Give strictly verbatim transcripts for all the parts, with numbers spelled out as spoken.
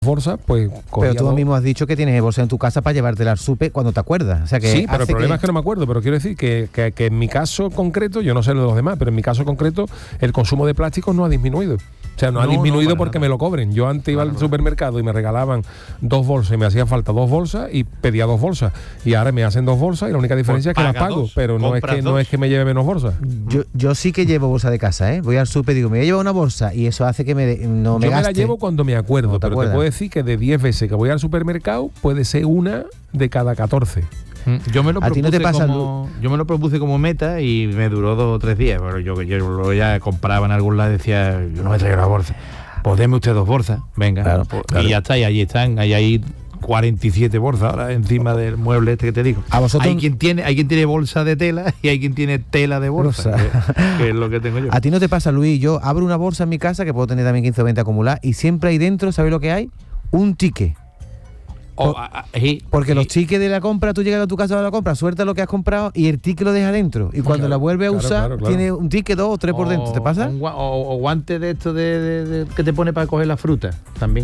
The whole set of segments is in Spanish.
bolsas, pues pero tú dos... mismo has dicho que tienes bolsa en tu casa para llevártela al súper cuando te acuerdas. O sea que sí, pero el problema que... es que no me acuerdo, pero quiero decir que, que, que en mi caso concreto, yo no sé lo de los demás, pero en mi caso concreto el consumo de plásticos no ha disminuido. O sea, no, no ha disminuido no, porque nada. Me lo cobren. Yo antes iba claro, al supermercado y me regalaban dos bolsas y me hacía falta dos bolsas y pedía dos bolsas. Y ahora me hacen dos bolsas y la única diferencia pues es que las pago, dos, pero no es que, dos. no es que me lleve menos bolsas. Yo, yo sí que llevo bolsa de casa, ¿eh? Voy al súper y digo, me voy a llevar una bolsa y eso hace que me, no me Yo gaste. me la llevo cuando me acuerdo, no te pero acuerdas. Te puedo decir que de diez veces que voy al supermercado puede ser una de cada catorce. Yo me lo ¿A ti no te pasa como, yo me lo propuse como meta y me duró dos o tres días, pero yo, yo ya compraba en algún lado y decía, yo no me traigo la bolsa. Pues deme usted dos bolsas, venga. Claro, pues, claro. Y ya está, y allí están, ahí hay cuarenta y siete bolsas ahora encima del mueble este que te digo. ¿A vosotros? Hay quien tiene, hay quien tiene bolsa de tela y hay quien tiene tela de bolsa, que, que es lo que tengo yo. ¿A ti no te pasa, Luis? Yo abro una bolsa en mi casa, que puedo tener también quince o veinte acumuladas, y siempre ahí dentro, ¿sabes lo que hay? Un ticket. Oh, a, a, sí, porque sí. los tickets de la compra, tú llegas a tu casa a la compra, sueltas lo que has comprado y el ticket lo deja dentro. Y cuando claro, la vuelves a usar, claro, claro, claro. tiene un ticket dos o tres o, por dentro. ¿Te pasa? O, o, o guantes de esto de, de, de, que te pone para coger la fruta también.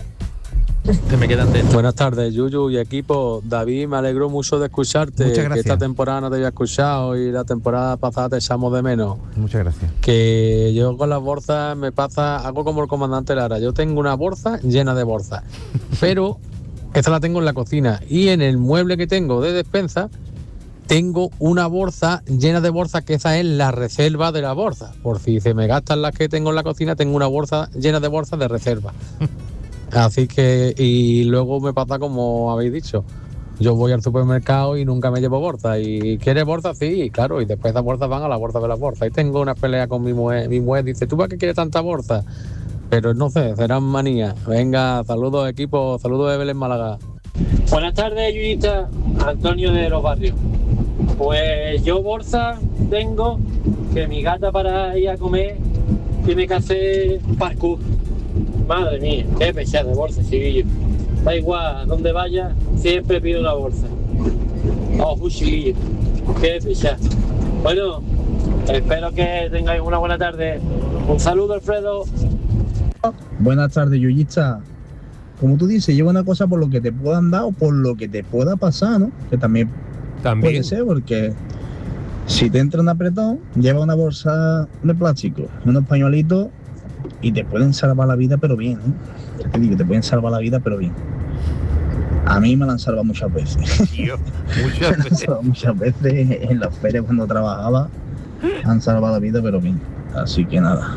Te me quedan dentro. Buenas tardes, Yuyu y equipo. David, me alegro mucho de escucharte. Muchas gracias. Que esta temporada no te había escuchado y la temporada pasada te echamos de menos. Muchas gracias. Que yo con las bolsas me pasa algo como el comandante Lara. Yo tengo una bolsa llena de bolsas, pero esta la tengo en la cocina y en el mueble que tengo de despensa tengo una bolsa llena de bolsas, que esa es la reserva de la bolsa. Por si se me gastan las que tengo en la cocina, tengo una bolsa llena de bolsas de reserva. Así que, y luego me pasa como habéis dicho, yo voy al supermercado y nunca me llevo bolsa. ¿Y quieres bolsa? Sí, claro, y después esas bolsas van a la bolsa de las bolsas. Y tengo una pelea con mi mujer, mi mujer dice, ¿tú para qué quieres tanta bolsa? Pero no sé, serán manías. Venga, saludos equipo, saludos de Belén Málaga. Buenas tardes, Yuyita, Antonio de los Barrios. Pues yo bolsa tengo que mi gata para ir a comer tiene que hacer parkour. Madre mía, qué pesada de bolsa, chiquillo. Da igual, donde vaya, siempre pido una bolsa. Oh, chiquillo, qué pesada. Bueno, espero que tengáis una buena tarde. Un saludo, Alfredo. Buenas tardes, Yuyista. Como tú dices, lleva una cosa por lo que te puedan dar o por lo que te pueda pasar, ¿no? Que también, también. puede ser, porque si te entra un apretón, lleva una bolsa de plástico, unos pañuelitos y te pueden salvar la vida, pero bien, ¿eh? Te digo, te pueden salvar la vida, pero bien. A mí me la han salvado muchas veces. Tío, muchas veces. muchas veces en las ferias cuando trabajaba, han salvado la vida, pero bien. Así que nada.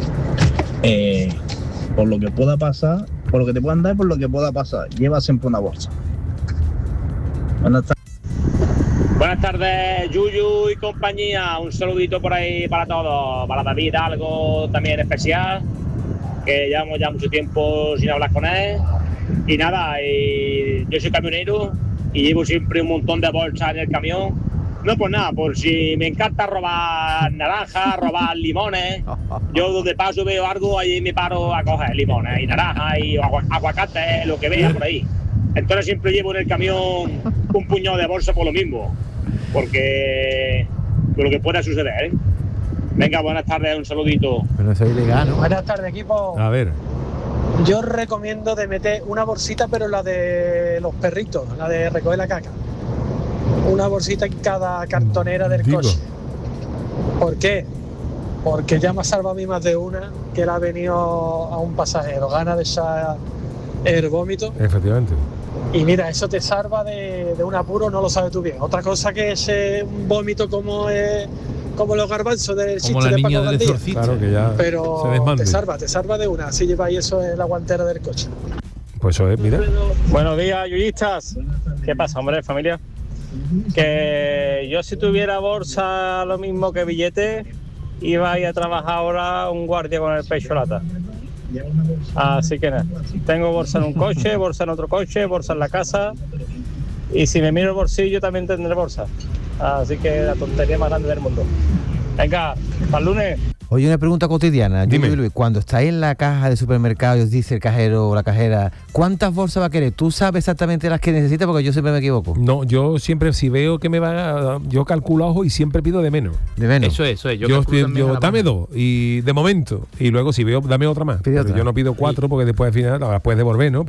Eh, por lo que pueda pasar, por lo que te puedan dar, por lo que pueda pasar, lleva siempre una bolsa. Buenas tardes. Buenas tardes, Yuyu y compañía. Un saludito por ahí para todos. Para David, algo también especial, que llevamos ya mucho tiempo sin hablar con él. Y nada, y yo soy camionero y llevo siempre un montón de bolsas en el camión. No por nada, por si me encanta robar naranjas, robar limones. Yo donde paso veo algo, ahí me paro a coger limones y naranjas y agu- aguacates, lo que vea por ahí. Entonces siempre llevo en el camión un puñado de bolsa por lo mismo, porque por lo que pueda suceder, ¿eh? Venga, buenas tardes, un saludito. Pero eso es ilegal, ¿no? Buenas tardes, equipo. A ver. Yo recomiendo de meter una bolsita, pero la de los perritos, la de recoger la caca. Una bolsita en cada cartonera del Digo. coche. ¿Por qué? Porque ya me ha salvado a mí más de una que le ha venido a un pasajero ganas de echar el vómito. Efectivamente. Y mira, eso te salva de, de un apuro, no lo sabes tú bien. Otra cosa que es eh, un vómito como, eh, como los garbanzos del como sitio la de niña Paco del Gandía. exorcista. Claro que ya Pero se desmande. te salva, te salva de una. Así lleváis eso en la guantera del coche. Pues eso es, mira. Buenos días, yuyistas. ¿Qué pasa, hombre, familia? Que yo si tuviera bolsa lo mismo que billete, iba a ir a trabajar ahora un guardia con el pecho lata. Así que nada, tengo bolsa en un coche, bolsa en otro coche, bolsa en la casa, y si me miro el bolsillo también tendré bolsa. Así que la tontería más grande del mundo. Venga, para el lunes. Oye, una pregunta cotidiana. Dime. Yo, Luis, cuando estáis en la caja de supermercado y os dice el cajero o la cajera, ¿cuántas bolsas va a querer? ¿Tú sabes exactamente las que necesitas? Porque yo siempre me equivoco. No, yo siempre, si veo que me va, yo calculo ojo y siempre pido de menos. De menos. Eso es, eso es. Yo, Yo, calculo yo, yo dame dos y de momento. Y luego si veo, dame otra más. Pide Pero otra. yo no pido cuatro porque después al final las puedes devolver, ¿no?